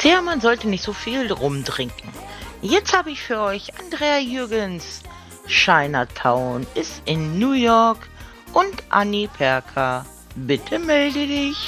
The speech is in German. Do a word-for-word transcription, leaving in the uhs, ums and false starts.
Ja, man sollte nicht so viel rumtrinken. Jetzt habe ich für euch Andrea Jürgens. Chinatown ist in New York und Annie Perker. Bitte melde dich.